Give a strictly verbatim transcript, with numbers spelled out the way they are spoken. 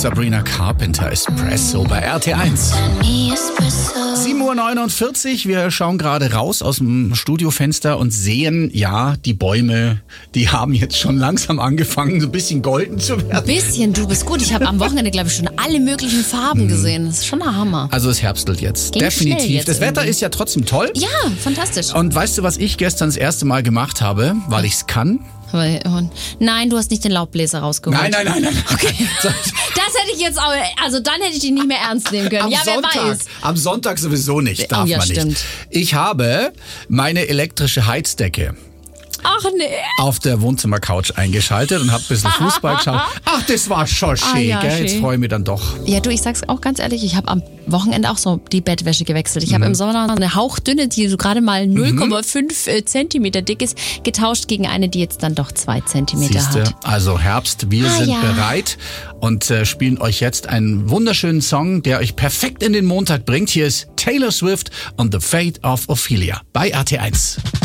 Sabrina Carpenter, Espresso bei R T eins. sieben Uhr neunundvierzig, wir schauen gerade raus aus dem Studiofenster und sehen, ja, die Bäume, die haben jetzt schon langsam angefangen, so ein bisschen golden zu werden. Ein bisschen, du bist gut. Ich habe am Wochenende, glaube ich, schon alle möglichen Farben gesehen. Das ist schon ein Hammer. Also es herbstelt jetzt, Ging definitiv. schnell jetzt das Wetter irgendwie. ist ja trotzdem toll. Ja, fantastisch. Und weißt du, was ich gestern das erste Mal gemacht habe, weil ich es kann? Nein, du hast nicht den Laubbläser rausgeholt. Nein, nein, nein, nein. Okay. Das hätte ich jetzt auch, also dann hätte ich dich nicht mehr ernst nehmen können. Am ja, wer Sonntag, weiß. am Sonntag sowieso nicht, darf Oh, ja, man nicht. stimmt. Ich habe meine elektrische Heizdecke Ach nee. auf der Wohnzimmercouch eingeschaltet und habe ein bisschen Fußball geschaut. Ach, das war schon schön, Ah, ja, gell? Jetzt schön. freue ich mich dann doch. Ja, du, ich sag's auch ganz ehrlich, ich habe am Wochenende auch so die Bettwäsche gewechselt. Ich habe im Sommer eine hauchdünne, die so gerade mal null Komma fünf äh, Zentimeter dick ist, getauscht gegen eine, die jetzt dann doch zwei Zentimeter Siehste, hat. also Herbst, wir Ah, sind ja. bereit und äh, spielen euch jetzt einen wunderschönen Song, der euch perfekt in den Montag bringt. Hier ist Taylor Swift und The Fate of Ophelia bei R T eins.